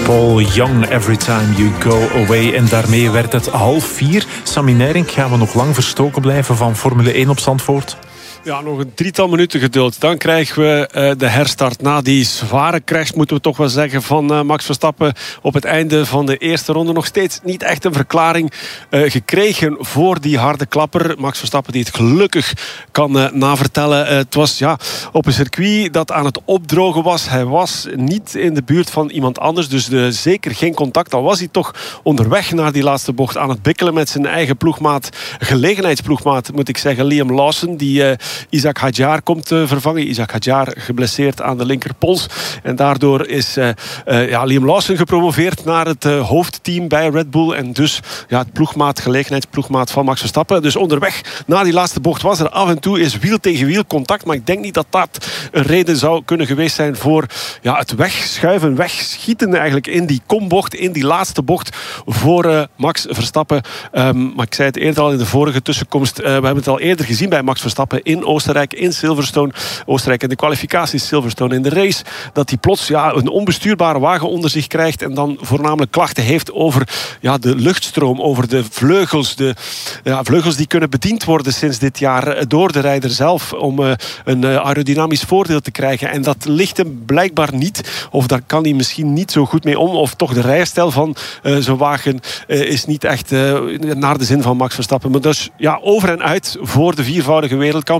Paul Young, Every Time You Go Away. En daarmee werd het 3:30. Sammy Nijrink, gaan we nog lang verstoken blijven van Formule 1 op Zandvoort? Ja, nog een 3-tal minuten geduld. Dan krijgen we de herstart. Na die zware crash, moeten we toch wel zeggen, van Max Verstappen op het einde van de eerste ronde. Nog steeds niet echt een verklaring gekregen voor die harde klapper. Max Verstappen die het gelukkig kan navertellen. Het was op een circuit dat aan het opdrogen was. Hij was niet in de buurt van iemand anders, dus zeker geen contact. Al was hij toch onderweg naar die laatste bocht aan het bikkelen met zijn eigen ploegmaat, gelegenheidsploegmaat moet ik zeggen, Liam Lawson, die Isaac Hadjar komt vervangen. Isaac Hadjar geblesseerd aan de linkerpols. En daardoor is Liam Lawson gepromoveerd naar het hoofdteam bij Red Bull. En dus het gelegenheidsploegmaat van Max Verstappen. Dus onderweg na die laatste bocht was er af en toe is wiel tegen wiel contact. Maar ik denk niet dat dat een reden zou kunnen geweest zijn voor het wegschuiven, wegschieten eigenlijk in die kombocht, in die laatste bocht voor Max Verstappen. Maar ik zei het eerder al in de vorige tussenkomst. We hebben het al eerder gezien bij Max Verstappen in Oostenrijk, in Silverstone. Oostenrijk in de kwalificaties, Silverstone in de race. Dat hij plots een onbestuurbare wagen onder zich krijgt en dan voornamelijk klachten heeft over de luchtstroom, over de vleugels. De vleugels die kunnen bediend worden sinds dit jaar door de rijder zelf om een aerodynamisch voordeel te krijgen. En dat ligt hem blijkbaar niet. Of daar kan hij misschien niet zo goed mee om. Of toch de rijstijl van zijn wagen is niet echt naar de zin van Max Verstappen. Maar dus over en uit voor de viervoudige wereldkampioen.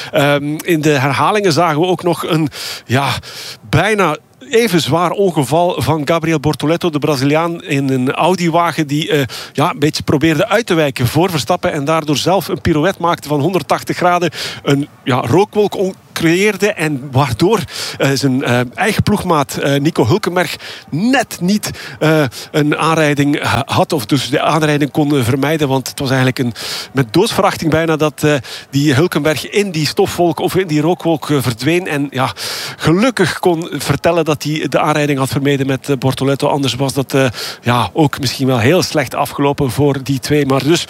In de herhalingen zagen we ook nog een bijna even zwaar ongeval van Gabriel Bortoleto, de Braziliaan, in een Audi-wagen die een beetje probeerde uit te wijken voor Verstappen en daardoor zelf een pirouette maakte van 180 graden. Een rookwolk creëerde en waardoor zijn eigen ploegmaat Nico Hülkenberg net niet een aanrijding had, of dus de aanrijding kon vermijden, want het was eigenlijk met doodsverachting bijna dat die Hülkenberg in die stofwolk of in die rookwolk verdween en gelukkig kon vertellen dat hij de aanrijding had vermeden met Bortoleto. Anders was dat ook misschien wel heel slecht afgelopen voor die twee. Maar dus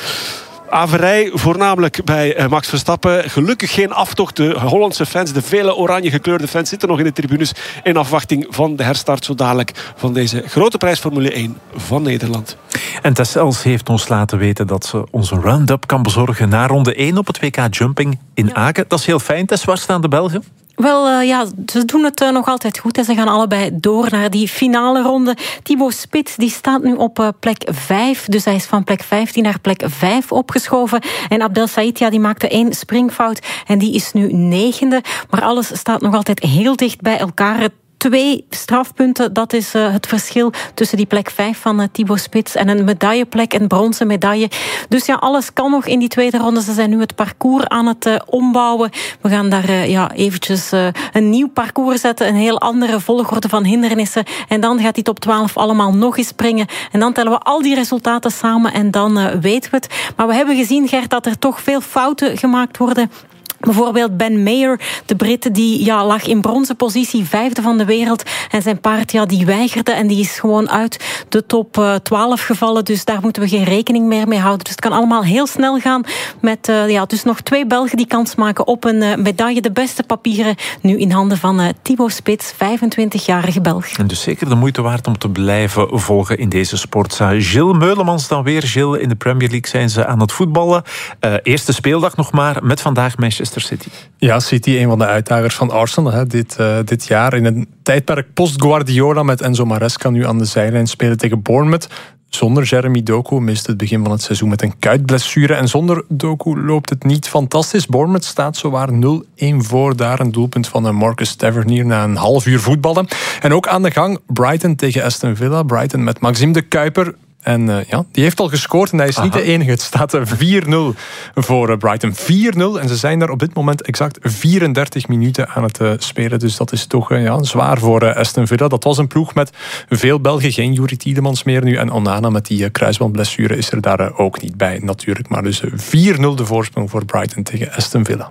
averij voornamelijk bij Max Verstappen. Gelukkig geen aftocht. De Hollandse fans, de vele oranje gekleurde fans, zitten nog in de tribunes in afwachting van de herstart zo dadelijk van deze grote prijs Formule 1 van Nederland. En Tessels heeft ons laten weten dat ze onze round-up kan bezorgen na ronde 1 op het WK Jumping in Aken. Dat is heel fijn. Tess, waar staan de Belgen? Wel, ze doen het nog altijd goed. En ze gaan allebei door naar die finale ronde. Thibaut Spits die staat nu op plek 5. Dus hij is van plek 15 naar plek 5 opgeschoven. En Abdel Said die maakte 1 springfout. En die is nu 9e. Maar alles staat nog altijd heel dicht bij elkaar. 2 strafpunten, dat is het verschil tussen die plek 5 van Thibaut Spits en een medailleplek, een bronzen medaille. Dus alles kan nog in die tweede ronde. Ze zijn nu het parcours aan het ombouwen. We gaan daar eventjes een nieuw parcours zetten, een heel andere volgorde van hindernissen. En dan gaat die top 12 allemaal nog eens springen. En dan tellen we al die resultaten samen en dan weten we het. Maar we hebben gezien, Gert, dat er toch veel fouten gemaakt worden. Bijvoorbeeld Ben Mayer, de Brit, die lag in bronzen positie, 5e van de wereld. En zijn paard die weigerde en die is gewoon uit de top 12 gevallen. Dus daar moeten we geen rekening meer mee houden. Dus het kan allemaal heel snel gaan met dus nog 2 Belgen die kans maken op een medaille. De beste papieren nu in handen van Thibaut Spits, 25-jarige Belg. En dus zeker de moeite waard om te blijven volgen in deze sport. Gilles Meulemans dan weer. Gilles, in de Premier League zijn ze aan het voetballen. Eerste speeldag nog maar, met vandaag Manchester City. Ja, City, een van de uitdagers van Arsenal dit jaar. In een tijdperk post-Guardiola met Enzo Maresca nu aan de zijlijn spelen tegen Bournemouth. Zonder Jeremy Doku mist het begin van het seizoen met een kuitblessure. En zonder Doku loopt het niet fantastisch. Bournemouth staat zowaar 0-1 voor daar. Een doelpunt van Marcus Tavernier na een half uur voetballen. En ook aan de gang Brighton tegen Aston Villa. Brighton met Maxime de Kuiper. En die heeft al gescoord en hij is niet de enige. Het staat 4-0 voor Brighton. 4-0 en ze zijn daar op dit moment exact 34 minuten aan het spelen. Dus dat is toch zwaar voor Aston Villa. Dat was een ploeg met veel Belgen. Geen Juri Tiedemans meer nu. En Onana met die kruisbandblessure is er daar ook niet bij natuurlijk. Maar dus 4-0 de voorsprong voor Brighton tegen Aston Villa.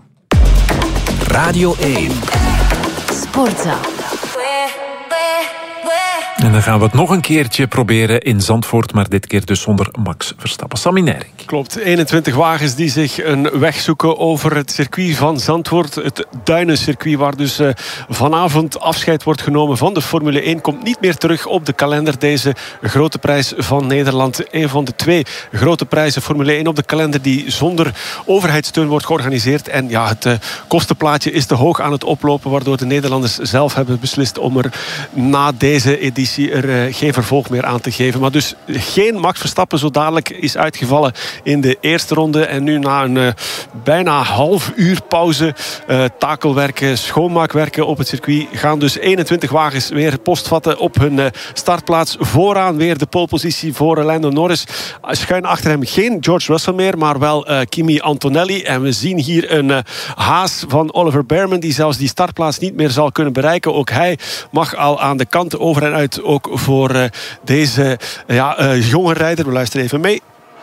Radio 1 Sportza. En dan gaan we het nog een keertje proberen in Zandvoort, maar dit keer dus zonder Max Verstappen. Sammy Nijrink. Klopt, 21 wagens die zich een weg zoeken over het circuit van Zandvoort. Het Duinencircuit, waar dus vanavond afscheid wordt genomen van de Formule 1. Komt niet meer terug op de kalender, deze grote prijs van Nederland. Een van de 2 grote prijzen Formule 1 op de kalender die zonder overheidssteun wordt georganiseerd. En ja, het kostenplaatje is te hoog aan het oplopen, waardoor de Nederlanders zelf hebben beslist om er na deze editie er geen vervolg meer aan te geven. Maar dus geen Max Verstappen zo dadelijk is uitgevallen in de eerste ronde. En nu na een bijna half uur pauze, takelwerken, schoonmaakwerken op het circuit, gaan dus 21 wagens weer postvatten op hun startplaats. Vooraan weer de polepositie voor Lando Norris. Schuin achter hem geen George Russell meer, maar wel Kimi Antonelli. En we zien hier een Haas van Oliver Bearman die zelfs die startplaats niet meer zal kunnen bereiken. Ook hij mag al aan de kant over en uit, ook voor deze jonge rijder. We luisteren even mee.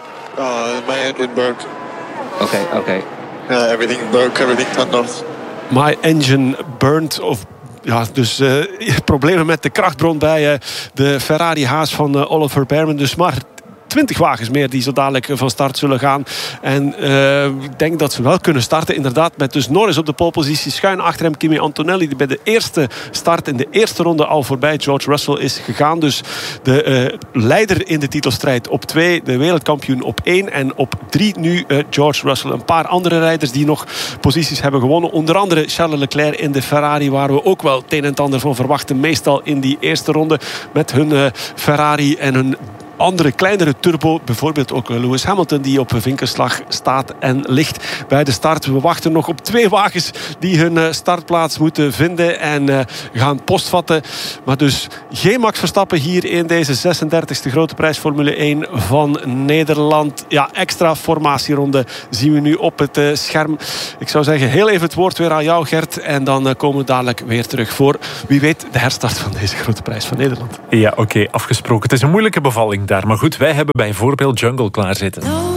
My engine broke. Okay. Everything broke, everything turned off. My engine burned, of ja, dus problemen met de krachtbron bij de Ferrari Haas van Oliver Bearman. Dus maar 20 wagens meer die zo dadelijk van start zullen gaan. En ik denk dat ze wel kunnen starten. Inderdaad, met dus Norris op de polepositie. Schuin achter hem Kimi Antonelli, die bij de eerste start in de eerste ronde al voorbij George Russell is gegaan. Dus de leider in de titelstrijd op 2. De wereldkampioen op 1. En op 3 nu George Russell. Een paar andere rijders die nog posities hebben gewonnen. Onder andere Charles Leclerc in de Ferrari, waar we ook wel het een en het ander van verwachten. Meestal in die eerste ronde met hun Ferrari en hun andere kleinere turbo, bijvoorbeeld ook Lewis Hamilton, die op vinkenslag staat en ligt bij de start. We wachten nog op 2 wagens die hun startplaats moeten vinden en gaan postvatten. Maar dus geen Max Verstappen hier in deze 36e grote prijs Formule 1 van Nederland. Ja, extra formatieronde zien we nu op het scherm. Ik zou zeggen, heel even het woord weer aan jou, Gert. En dan komen we dadelijk weer terug voor, wie weet, de herstart van deze grote prijs van Nederland. Ja, oké, afgesproken. Het is een moeilijke bevalling daar. Maar goed, wij hebben bijvoorbeeld Jungle klaarzitten.